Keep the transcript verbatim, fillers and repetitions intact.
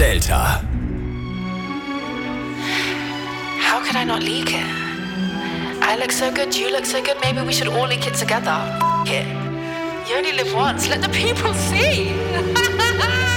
Delta. How could I not leak it? I look so good, you look so good, maybe we should all leak it together. F it. You only live once, let the people see.